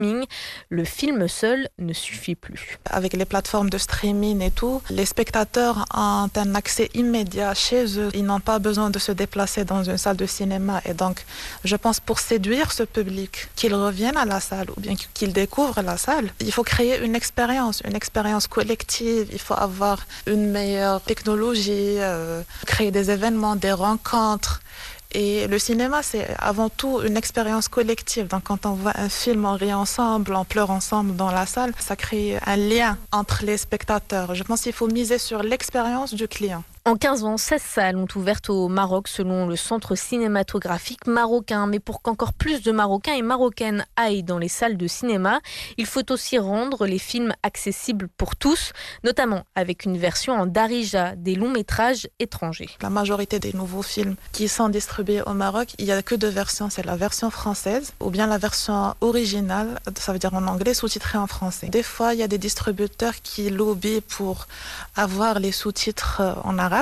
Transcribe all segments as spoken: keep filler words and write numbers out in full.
Le film seul ne suffit plus. Avec les plateformes de streaming et tout, les spectateurs ont un accès immédiat chez eux. Ils n'ont pas besoin de se déplacer dans une salle de cinéma. Et donc, je pense pour séduire ce public, qu'ils reviennent à la salle ou bien qu'ils découvrent la salle, il faut créer une expérience, une expérience collective. Il faut avoir une meilleure technologie, euh, créer des événements, des rencontres. Et le cinéma, c'est avant tout une expérience collective. Donc quand on voit un film, on rit ensemble, on pleure ensemble dans la salle, ça crée un lien entre les spectateurs. Je pense qu'il faut miser sur l'expérience du client. En quinze ans, seize salles ont ouvert au Maroc selon le centre cinématographique marocain. Mais pour qu'encore plus de Marocains et Marocaines aillent dans les salles de cinéma, il faut aussi rendre les films accessibles pour tous, notamment avec une version en darija, des longs métrages étrangers. La majorité des nouveaux films qui sont distribués au Maroc, il n'y a que deux versions. C'est la version française ou bien la version originale, ça veut dire en anglais, sous-titrée en français. Des fois, il y a des distributeurs qui lobbyent pour avoir les sous-titres en arabe.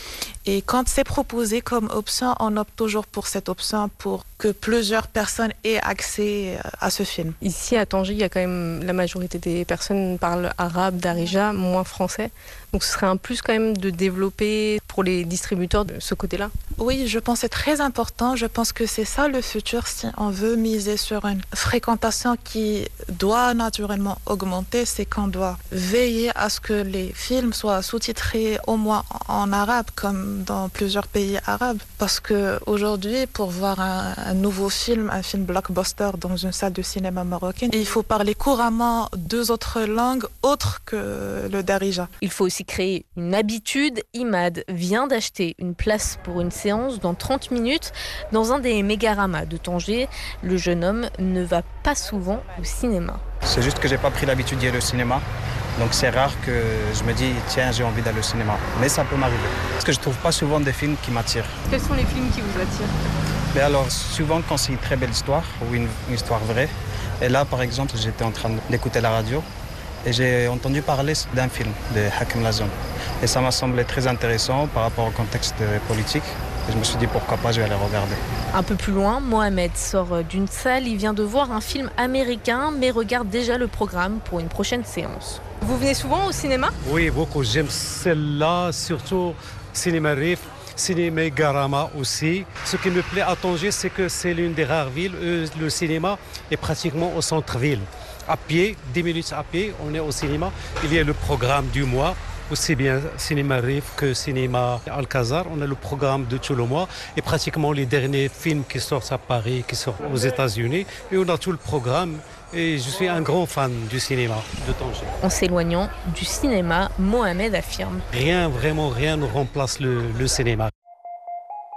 Et quand c'est proposé comme option, on opte toujours pour cette option pour que plusieurs personnes aient accès à ce film. Ici à Tanger, il y a quand même la majorité des personnes parlent arabe, darija, moins français. Donc ce serait un plus quand même de développer pour les distributeurs de ce côté-là. Oui, je pense que c'est très important. Je pense que c'est ça le futur si on veut miser sur une fréquentation qui doit naturellement augmenter. C'est qu'on doit veiller à ce que les films soient sous-titrés au moins en arabe comme dans plusieurs pays arabes. Parce qu'aujourd'hui, pour voir un, un nouveau film, un film blockbuster dans une salle de cinéma marocaine, il faut parler couramment deux autres langues autres que le darija. Il faut aussi créer une habitude. Imad vient d'acheter une place pour une séance dans trente minutes dans un des mégaramas de Tanger. Le jeune homme ne va pas souvent au cinéma. C'est juste que j'ai pas pris l'habitude d'y aller au cinéma. Donc c'est rare que je me dis tiens j'ai envie d'aller au cinéma. Mais ça peut m'arriver. Parce que je trouve pas souvent des films qui m'attirent. Quels sont les films qui vous attirent ? Mais alors souvent quand c'est une très belle histoire ou une, une histoire vraie. Et là par exemple j'étais en train d'écouter la radio et j'ai entendu parler d'un film de Hakim Lazon. Et ça m'a semblé très intéressant par rapport au contexte politique. Et je me suis dit pourquoi pas, je vais aller regarder. Un peu plus loin, Mohamed sort d'une salle. Il vient de voir un film américain, mais regarde déjà le programme pour une prochaine séance. Vous venez souvent au cinéma ? Oui, beaucoup. J'aime celle-là, surtout Cinéma Rif, Cinéma Garama aussi. Ce qui me plaît à Tanger, c'est que c'est l'une des rares villes où le cinéma est pratiquement au centre-ville. À pied, dix minutes à pied, on est au cinéma. Il y a le programme du mois. Aussi bien Cinéma Rif que Cinéma Alcazar. On a le programme de tout le mois et pratiquement les derniers films qui sortent à Paris, qui sortent aux États-Unis. Et on a tout le programme et je suis un grand fan du cinéma de Tanger. En s'éloignant du cinéma, Mohamed affirme. Rien, vraiment rien ne remplace le, le cinéma.